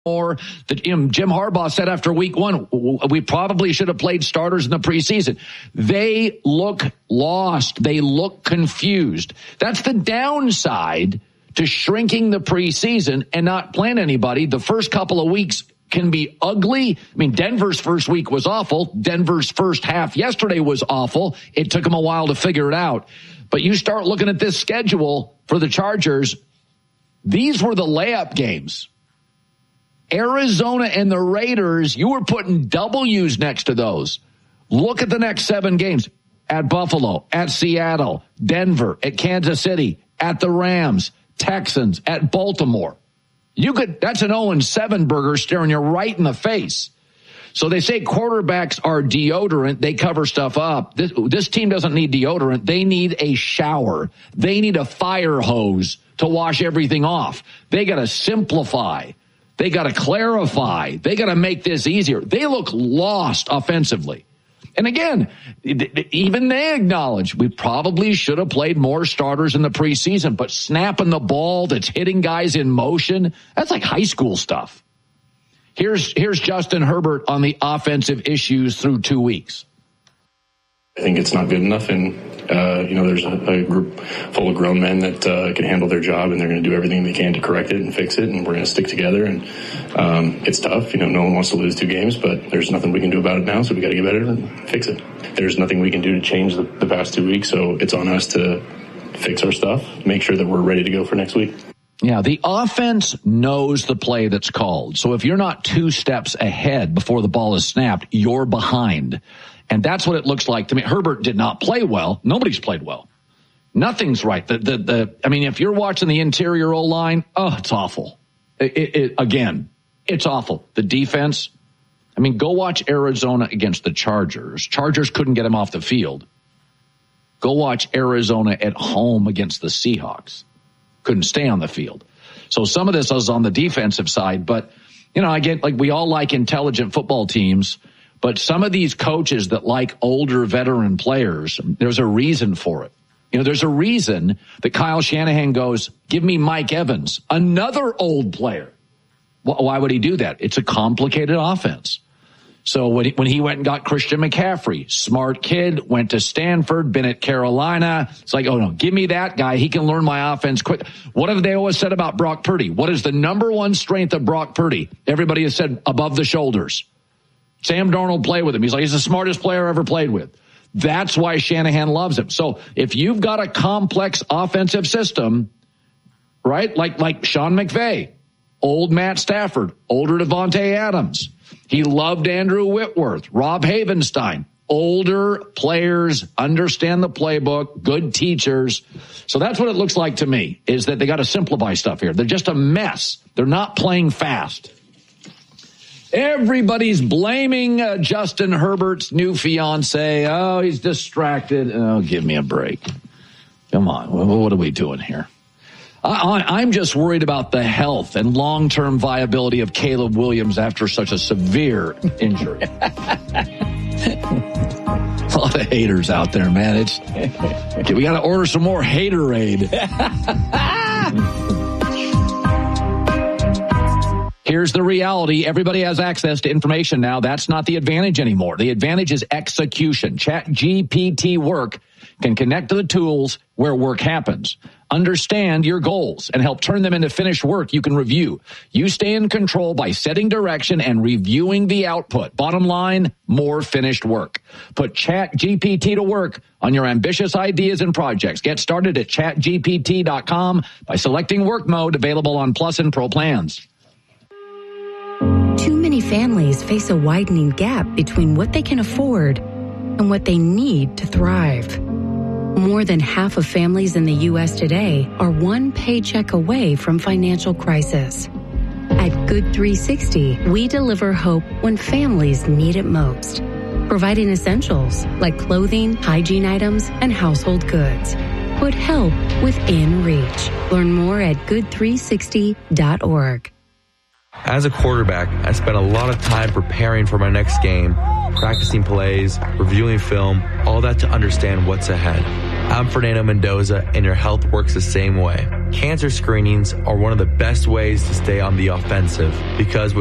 more. Jim Harbaugh said after week one, we probably should have played starters in the preseason. They look lost. They look confused. That's the downside to shrinking the preseason and not playing anybody. The first couple of weeks can be ugly. I mean, Denver's first week was awful. Denver's first half yesterday was awful. It took them a while to figure it out. But you start looking at this schedule for the Chargers, these were the layup games. Arizona and the Raiders, you were putting W's next to those. Look at the next 7 games. At Buffalo, at Seattle, Denver, at Kansas City, at the Rams, Texans, at Baltimore. That's an 0-7 burger staring you right in the face. So they say quarterbacks are deodorant. They cover stuff up. This team doesn't need deodorant. They need a shower. They need a fire hose to wash everything off. They got to simplify. They got to clarify. They got to make this easier. They look lost offensively. And again, even they acknowledge we probably should have played more starters in the preseason, but snapping the ball that's hitting guys in motion, that's like high school stuff. Here's Justin Herbert on the offensive issues through 2 weeks. I think it's not good enough, and there's a group full of grown men that can handle their job, and they're going to do everything they can to correct it and fix it, and we're going to stick together. And it's tough. No one wants to lose 2 games, but there's nothing we can do about it now, so we got to get better and fix it. There's nothing we can do to change the past 2 weeks, so it's on us to fix our stuff, make sure that we're ready to go for next week. Yeah, the offense knows the play that's called. So if you're not 2 steps ahead before the ball is snapped, you're behind. And that's what it looks like to me. Herbert did not play well. Nobody's played well. Nothing's right. If you're watching the interior O-line, it's awful. Again, it's awful. The defense, go watch Arizona against the Chargers. Chargers couldn't get him off the field. Go watch Arizona at home against the Seahawks. Couldn't stay on the field. So some of this is on the defensive side, but, I get we all like intelligent football teams, but some of these coaches that like older veteran players, there's a reason for it. There's a reason that Kyle Shanahan goes, give me Mike Evans, another old player. Why would he do that? It's a complicated offense. So when he went and got Christian McCaffrey, smart kid, went to Stanford, been at Carolina. It's like, oh no, give me that guy. He can learn my offense quick. What have they always said about Brock Purdy? What is the number one strength of Brock Purdy? Everybody has said above the shoulders. Sam Darnold played with him. He's the smartest player I ever played with. That's why Shanahan loves him. So if you've got a complex offensive system, right, like Sean McVay, old Matt Stafford, older Devontae Adams, he loved Andrew Whitworth, Rob Havenstein, older players, understand the playbook, good teachers. So that's what it looks like to me, is that they got to simplify stuff here. They're just a mess. They're not playing fast. Everybody's blaming Justin Herbert's new fiance. Oh, he's distracted. Oh, give me a break. Come on. What are we doing here? I'm just worried about the health and long-term viability of Caleb Williams after such a severe injury. A lot of haters out there, man. We got to order some more Haterade. Here's the reality. Everybody has access to information now. That's not the advantage anymore. The advantage is execution. ChatGPT Work can connect to the tools where work happens. Understand your goals and help turn them into finished work you can review. You stay in control by setting direction and reviewing the output. Bottom line, more finished work. Put ChatGPT to work on your ambitious ideas and projects. Get started at chatgpt.com by selecting work mode, available on Plus and Pro plans. Too many families face a widening gap between what they can afford and what they need to thrive. More than half of families in the U.S. today are one paycheck away from financial crisis. At Good 360, we deliver hope when families need it most, providing essentials like clothing, hygiene items, and household goods. Put help within reach. Learn more at good360.org. As a quarterback, I spent a lot of time preparing for my next game, practicing plays, reviewing film, all that to understand what's ahead. I'm Fernando Mendoza, and your health works the same way. Cancer screenings are one of the best ways to stay on the offensive because